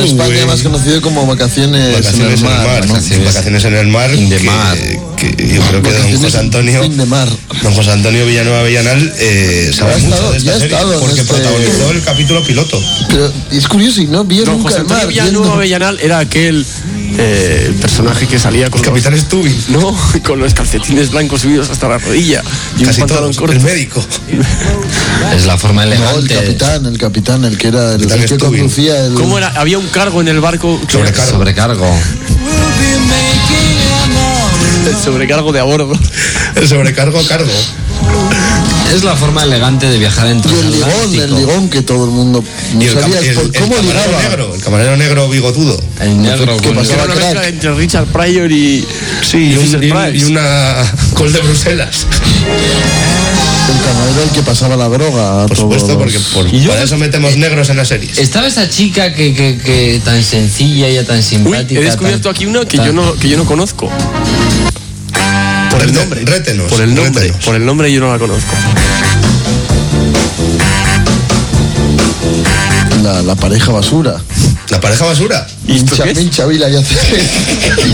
España más conocido como Vacaciones en el Mar, ¿no? Vacaciones en el Mar. Que yo creo que don José Antonio Villanueva Villanal sabe mucho de esta serie porque protagonizó el capítulo piloto. Pero es curioso, y no vio nunca el mar. Villanueva Villanal era aquel personaje que salía con el Capitán Stubby. No, con los calcetines blancos subidos hasta la rodilla y casi un pantalón corto. El médico. Es la forma elegante. No, el capitán, el que era el que conducía el... ¿Cómo era? Había un cargo en el barco. Sobrecargo. El sobrecargo de a bordo. El sobrecargo cargo. Es la forma elegante de viajar en el ligón que todo el mundo no sabía cómo ligaba. El camarero negro bigotudo. El negro que pasaba una mezcla entre Richard Pryor y una col de Bruselas. El camarero el que pasaba la droga. Por supuesto, porque para eso metemos negros en las series. Estaba esa chica que tan sencilla y tan simpática. He descubierto aquí una que yo no conozco. Por el nombre. Rétenos. Por el nombre yo no la conozco. La pareja basura. ¿La pareja basura? Mincha Vila y hace...